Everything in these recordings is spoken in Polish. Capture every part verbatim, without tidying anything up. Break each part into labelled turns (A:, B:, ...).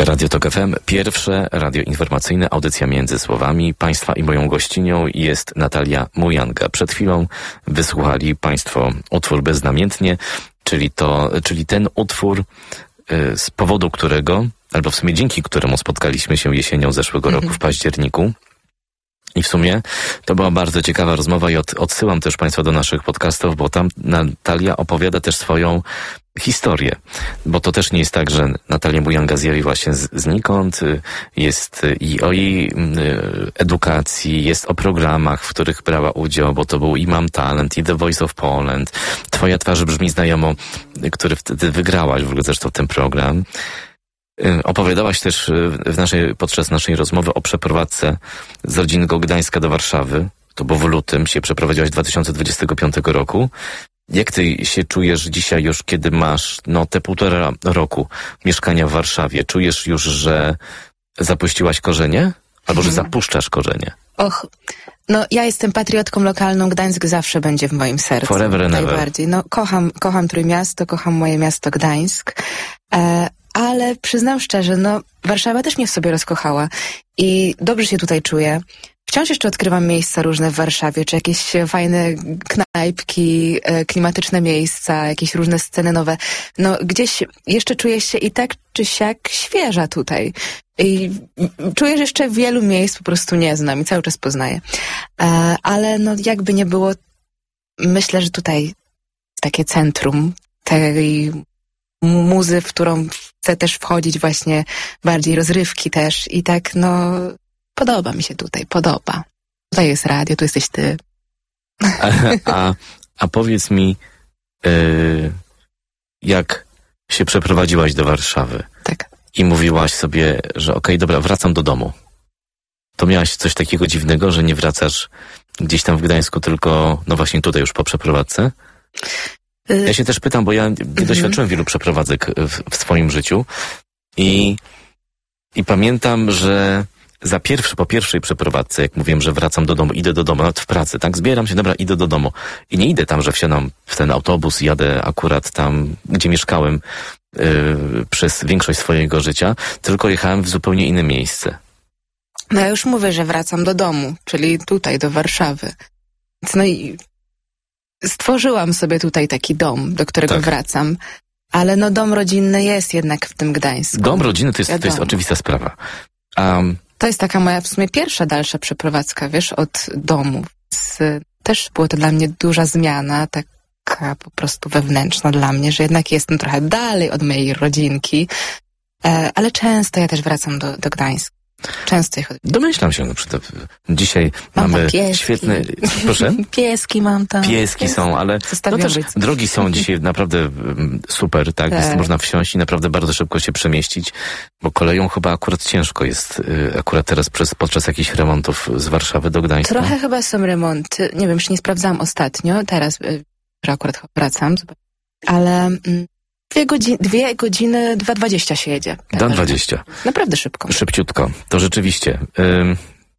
A: Radio Tok F M, pierwsze radio informacyjne, audycja między słowami. Państwa i moją gościnią jest Natalia Mujanga. Przed chwilą wysłuchali Państwo utwór Beznamiętnie, czyli to, czyli ten utwór, y, z powodu którego, albo w sumie dzięki któremu spotkaliśmy się jesienią zeszłego roku w październiku. I w sumie to była bardzo ciekawa rozmowa i od, odsyłam też Państwa do naszych podcastów, bo tam Natalia opowiada też swoją historię. Bo to też nie jest tak, że Natalia Mujanga zjawiła się z, znikąd. Jest i o jej edukacji, jest o programach, w których brała udział, bo to był i Mam Talent, i The Voice of Poland. Twoja twarz brzmi znajomo, który wtedy wygrałaś w ogóle zresztą ten program. Opowiadałaś też w naszej, podczas naszej rozmowy o przeprowadzce z rodzinnego Gdańska do Warszawy. To było w lutym, się przeprowadziłaś dwa tysiące dwudziestego piątego roku. Jak ty się czujesz dzisiaj już, kiedy masz no te półtora roku mieszkania w Warszawie? Czujesz już, że zapuściłaś korzenie? Albo że zapuszczasz korzenie?
B: Och, no ja jestem patriotką lokalną, Gdańsk zawsze będzie w moim sercu.
A: Forever and ever.
B: Najbardziej. No kocham, kocham Trójmiasto, kocham moje miasto Gdańsk. E, ale przyznam szczerze, no Warszawa też mnie w sobie rozkochała i dobrze się tutaj czuję. Wciąż jeszcze odkrywam miejsca różne w Warszawie, czy jakieś fajne knajpki, e, klimatyczne miejsca, jakieś różne sceny nowe. No gdzieś jeszcze czuję się i tak czy siak świeża tutaj. I czuję, że jeszcze wielu miejsc po prostu nie znam i cały czas poznaję. E, ale no jakby nie było, myślę, że tutaj takie centrum tej muzy, w którą chcę też wchodzić właśnie bardziej rozrywki też i tak no podoba mi się tutaj, podoba. Tutaj jest radio, tu jesteś ty.
A: A, a, a powiedz mi, yy, jak się przeprowadziłaś do Warszawy
B: tak.
A: i mówiłaś sobie, że okej, okay, dobra, wracam do domu. To miałaś coś takiego dziwnego, że nie wracasz gdzieś tam w Gdańsku, tylko no właśnie tutaj już po przeprowadzce? Ja się też pytam, bo ja mm-hmm. doświadczyłem wielu przeprowadzek w, w swoim życiu i, i pamiętam, że za pierwszy, po pierwszej przeprowadzce, jak mówiłem, że wracam do domu, idę do domu, nawet w pracy, tak, zbieram się, dobra, idę do domu i nie idę tam, że wsiadam w ten autobus, jadę akurat tam, gdzie mieszkałem yy, przez większość swojego życia, tylko jechałem w zupełnie inne miejsce.
B: No ja już mówię, że wracam do domu, czyli tutaj, do Warszawy. No i stworzyłam sobie tutaj taki dom, do którego tak. wracam, ale no dom rodzinny jest jednak w tym Gdańsku.
A: Dom rodzinny to jest, to jest oczywista sprawa. Um,
B: To jest taka moja w sumie pierwsza dalsza przeprowadzka, wiesz, od domu. Więc też było to dla mnie duża zmiana, taka po prostu wewnętrzna dla mnie, że jednak jestem trochę dalej od mojej rodzinki, e, ale często ja też wracam do, do Gdańska. Często ich od...
A: Domyślam się, na przykład dzisiaj
B: mam
A: mamy
B: pieski.
A: świetne... Proszę?
B: Pieski mam tam.
A: Pieski są, ale no też drogi są dzisiaj naprawdę super, tak? tak. Jest, można wsiąść i naprawdę bardzo szybko się przemieścić, bo koleją chyba akurat ciężko jest, akurat teraz przez, podczas jakichś remontów z Warszawy do Gdańska.
B: Trochę chyba są remonty, nie wiem, jeszcze nie sprawdzałam ostatnio, teraz, że akurat wracam, ale... Dwie, godzi- dwie godziny, dwa dwadzieścia się jedzie.
A: dwa dwadzieścia.
B: Naprawdę szybko.
A: Szybciutko, to rzeczywiście. Ym,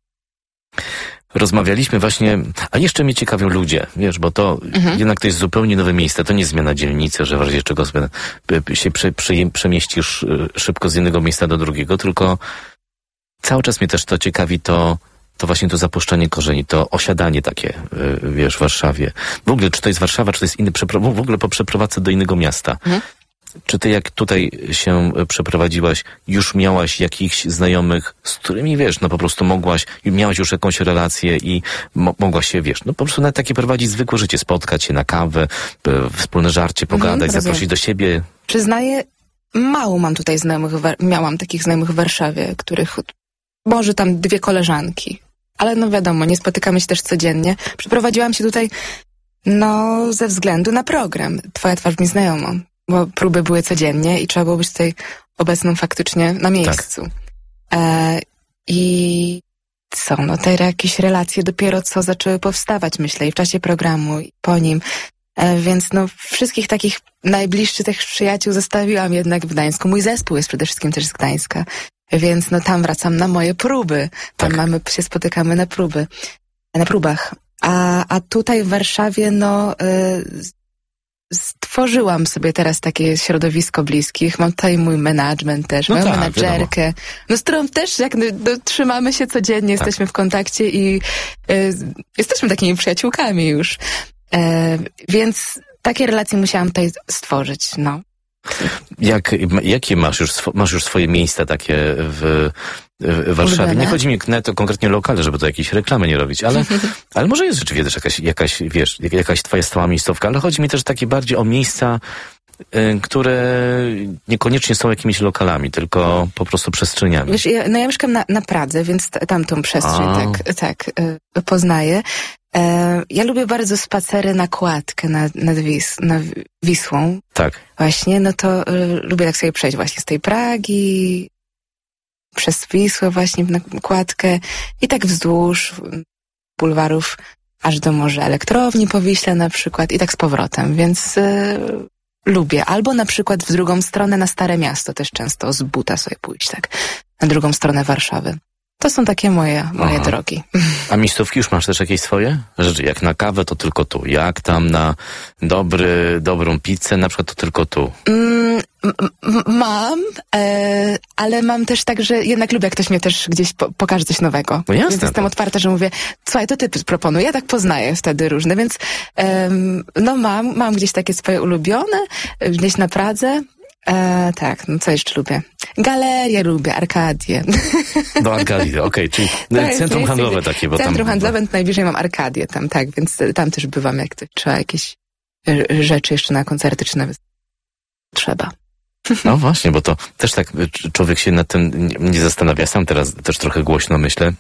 A: rozmawialiśmy właśnie, a jeszcze mnie ciekawią ludzie, wiesz, bo to mhm. jednak to jest zupełnie nowe miejsce, to nie jest zmiana dzielnicy, że w razie czego sobie się prze, prze, przemieścisz szybko z jednego miejsca do drugiego, tylko cały czas mnie też to ciekawi, to to właśnie to zapuszczenie korzeni, to osiadanie takie, wiesz, w Warszawie. W ogóle, czy to jest Warszawa, czy to jest inny, w ogóle po przeprowadzce do innego miasta. Mhm. Czy ty jak tutaj się przeprowadziłaś, już miałaś jakichś znajomych, z którymi, wiesz, no po prostu mogłaś, miałaś już jakąś relację i mo- mogłaś się, wiesz, no po prostu nawet takie prowadzić zwykłe życie, spotkać się na kawę, wspólne żarcie, pogadać, mhm, zaprosić do siebie.
B: Przyznaję, mało mam tutaj znajomych, miałam takich znajomych w Warszawie, których może tam dwie koleżanki. Ale no wiadomo, nie spotykamy się też codziennie. Przeprowadziłam się tutaj, no, ze względu na program. Twoja twarz mi znajoma, bo próby były codziennie i trzeba było być tutaj obecną faktycznie na miejscu. Tak. E, I co, no te jakieś relacje dopiero co zaczęły powstawać, myślę, i w czasie programu, i po nim. E, więc no wszystkich takich najbliższych tych przyjaciół zostawiłam jednak w Gdańsku. Mój zespół jest przede wszystkim też z Gdańska. Więc no tam wracam na moje próby. Tam tak. mamy, się spotykamy na próby, na próbach. A, a tutaj w Warszawie, no, y, stworzyłam sobie teraz takie środowisko bliskich. Mam tutaj mój management też,
A: No
B: moją
A: tak,
B: menadżerkę,
A: wiadomo.
B: no z którą też jak no, no, trzymamy się codziennie,
A: Tak.
B: jesteśmy w kontakcie i y, jesteśmy takimi przyjaciółkami już. Y, więc takie relacje musiałam tutaj stworzyć, no.
A: Jak, jakie masz już, swo, masz już swoje miejsca takie w, w Warszawie?
B: Ulubione?
A: Nie chodzi mi nawet o konkretnie lokale, żeby to jakieś reklamy nie robić, ale, ale może jest rzeczywiście też jakaś, jakaś, wiesz, jakaś twoja stała miejscowka, ale chodzi mi też takie bardziej o miejsca, y, które niekoniecznie są jakimiś lokalami, tylko po prostu przestrzeniami.
B: Wiesz, ja, no ja mieszkam na, na Pradze, więc t- tam tą przestrzeń
A: A.
B: tak, tak y, poznaję. E, ja lubię bardzo spacery na kładkę nad, nad Wis, na Wisłą.
A: Tak.
B: Właśnie, no to y, lubię tak sobie przejść właśnie z tej Pragi przez Wisłę właśnie na kładkę i tak wzdłuż bulwarów aż do może elektrowni po Wiśle na przykład i tak z powrotem, więc y, lubię. Albo na przykład w drugą stronę na Stare Miasto też często z buta sobie pójść, tak, na drugą stronę Warszawy. To są takie moje, moje
A: Aha.
B: drogi.
A: A miejscówki już masz też jakieś swoje? Rzeczy, jak na kawę, to tylko tu. Jak tam na dobry, dobrą pizzę, na przykład to tylko tu.
B: Mm, m- m- mam, e, ale mam też tak, że jednak lubię, jak ktoś mnie też gdzieś po, pokaże coś nowego.
A: No jasne,
B: Więc jestem
A: to-
B: otwarta, że mówię, słuchaj, to ty proponuj. Ja tak poznaję wtedy różne, więc em, no mam, mam gdzieś takie swoje ulubione, e, gdzieś na Pradze. E, tak, no co jeszcze lubię? Galerię lubię, Arkadię.
A: Do Arkadii, okej, czyli
B: Tak,
A: centrum
B: jest
A: handlowe
B: jakby-
A: takie, bo
B: Centrum
A: tam...
B: handlowe, najbliżej mam Arkadię tam, tak, więc e, tam też bywam, jak to trzeba jakieś e, rzeczy jeszcze na koncerty czy na występy. Trzeba.
A: No właśnie, bo to też tak y, człowiek się nad tym nie, nie zastanawia. Sam teraz też trochę głośno myślę.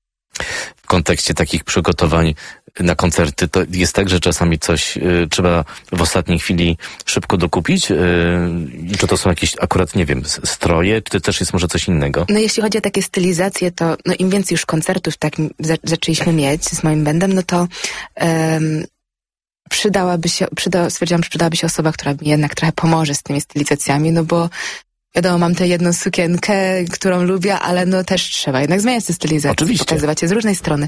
A: W kontekście takich przygotowań na koncerty, to jest tak, że czasami coś y, trzeba w ostatniej chwili szybko dokupić. Y, I czy to są jakieś akurat, nie wiem, s- stroje, czy to też jest może coś innego?
B: No jeśli chodzi o takie stylizacje, to no im więcej już koncertów tak za, zaczęliśmy mieć z moim bandem, no to um, przydałaby się, przyda, stwierdziłam, że przydałaby się osoba, która mi jednak trochę pomoże z tymi stylizacjami, no bo wiadomo, mam tę jedną sukienkę, którą lubię, ale no też trzeba jednak zmieniać tę stylizację,
A: Oczywiście.
B: pokazywać je z różnej strony.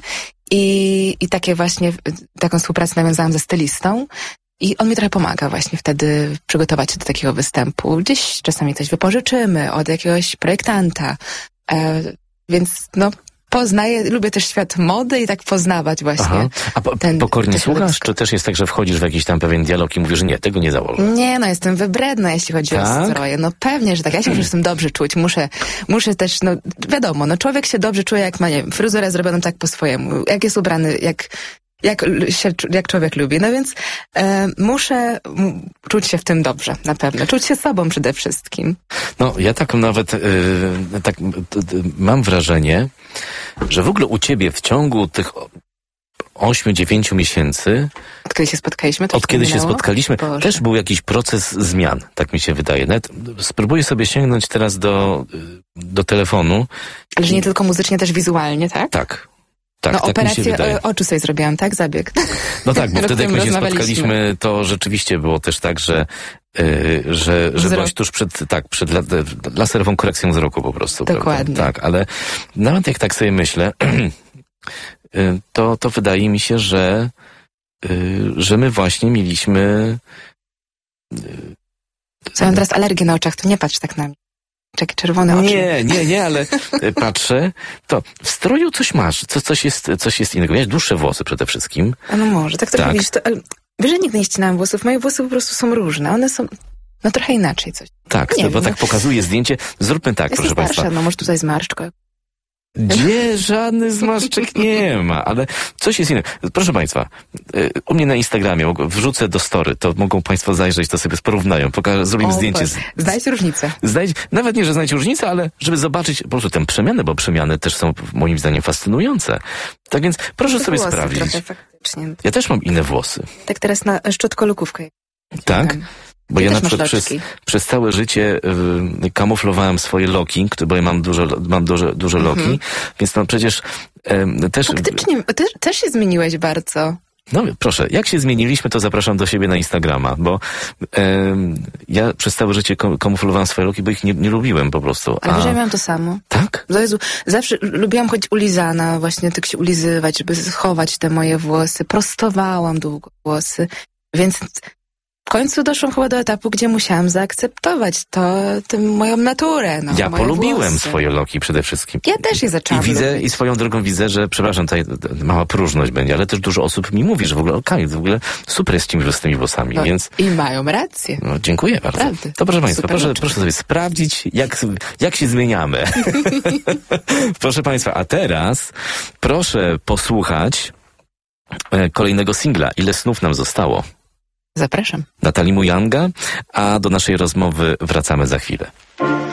B: I, i takie właśnie, taką współpracę nawiązałam ze stylistą i on mi trochę pomaga właśnie wtedy przygotować się do takiego występu. Gdzieś czasami coś wypożyczymy od jakiegoś projektanta, e, więc no poznaję, lubię też świat mody i tak poznawać właśnie.
A: Aha. A po,
B: ten-
A: pokornie
B: to
A: słuchasz,
B: środowisko.
A: czy też jest tak, że wchodzisz w jakiś tam pewien dialog i mówisz, nie, tego nie założę?
B: Nie, no jestem wybredna, jeśli chodzi
A: Tak?
B: o stroje. No pewnie, że tak. Ja się muszę z tym dobrze czuć. Muszę, muszę też, no wiadomo, no człowiek się dobrze czuje, jak ma, nie wiem, fryzurę zrobioną tak po swojemu. Jak jest ubrany, jak, jak, się, jak człowiek lubi. No więc e, muszę m, czuć się w tym dobrze, na pewno. Czuć się sobą przede wszystkim.
A: No, ja tak nawet, yy, tak, y, y, mam wrażenie, że w ogóle u ciebie w ciągu tych ośmiu, dziewięciu miesięcy,
B: Od kiedy się spotkaliśmy? To
A: od kiedy się
B: minęło?
A: spotkaliśmy,
B: Boże.
A: też był jakiś proces zmian, tak mi się wydaje. Nawet spróbuję sobie sięgnąć teraz do, y, do telefonu.
B: Ale że nie tylko muzycznie, też wizualnie, tak?
A: Tak. Tak,
B: no
A: tak mi się
B: operację
A: wydaje.
B: e, oczu sobie zrobiłam, tak? Zabieg.
A: No tak, bo
B: o
A: wtedy jak
B: którym
A: my się
B: rozmawialiśmy.
A: spotkaliśmy, to rzeczywiście było też tak, że, yy, że, że
B: Wzrok.
A: byłaś tuż przed, tak, przed la, laserową korekcją wzroku po prostu.
B: Dokładnie.
A: Prawda? Tak, ale nawet jak tak sobie myślę, yy, to, to wydaje mi się, że, yy, że my właśnie mieliśmy...
B: Co, mam teraz alergię na oczach, to nie patrz tak na mnie. Takie czerwone oczy.
A: Nie, nie, nie, ale y, patrzę, to w stroju coś masz, co, coś, jest, coś jest innego. Miałeś dłuższe włosy przede wszystkim.
B: A no może, tak trochę
A: Tak.
B: widzisz, to, ale wiesz, że nigdy nie ścinałam włosów. Moje włosy po prostu są różne. One są, no trochę inaczej coś.
A: Tak,
B: Nie
A: to, bo
B: wiem,
A: tak pokazuje zdjęcie. Zróbmy tak,
B: Jestem
A: proszę
B: starsza,
A: Państwa.
B: no może tutaj zmarszczko.
A: Gdzie żadnych zmarszczek nie ma, ale coś jest innego. Proszę Państwa, y, u mnie na Instagramie mogę- wrzucę do story, to mogą Państwo zajrzeć, to sobie porównają, pokażę, zrobimy
B: O,
A: zdjęcie. Z,
B: Znajdźcie różnicę.
A: znajdź, nawet nie, że znajdzie różnicę, ale żeby zobaczyć po prostu tę przemianę, bo przemiany też są moim zdaniem fascynujące. Tak więc proszę
B: Te
A: sobie
B: włosy
A: sprawdzić.
B: Trochę, faktycznie.
A: Ja też mam inne włosy.
B: Tak teraz na szczotkolukówkę.
A: Tak? Bo
B: Ty
A: ja
B: też
A: na
B: masz
A: przykład przez,
B: loczki.
A: przez całe życie y, kamuflowałem swoje loki, które- bo ja mam dużo, mam duże, duże loki,
B: Mhm.
A: więc no przecież em, też...
B: Faktycznie, też, też się zmieniłeś bardzo.
A: No proszę, jak się zmieniliśmy, to zapraszam do siebie na Instagrama, bo em, ja przez całe życie kom- kamuflowałem swoje loki, bo ich nie, nie lubiłem po prostu.
B: Ale
A: A-
B: wiesz, ja miałam to samo.
A: Tak?
B: O Jezu, zawsze lubiłam chodzić ulizana, właśnie tak się ulizywać, żeby schować te moje włosy. Prostowałam długo włosy, więc końcu doszłam chyba do etapu, gdzie musiałam zaakceptować to, tę moją naturę. No,
A: ja
B: moje
A: polubiłem
B: włosy.
A: swoje loki przede wszystkim.
B: Ja też je zaczęłam
A: I widzę,
B: lubić.
A: i swoją drogą widzę, że, przepraszam, tutaj mała próżność będzie, ale też dużo osób mi mówi, że w ogóle okej, w ogóle super jest ci z tymi włosami,
B: No,
A: więc...
B: I mają rację.
A: No, dziękuję bardzo.
B: Naprawdę.
A: To proszę Państwa,
B: Super
A: proszę,
B: rzeczy.
A: proszę sobie sprawdzić, jak, jak się zmieniamy. Proszę Państwa, a teraz proszę posłuchać e, kolejnego singla. Ile snów nam zostało?
B: Zapraszam.
A: Natalii Mujanga, a do naszej rozmowy wracamy za chwilę.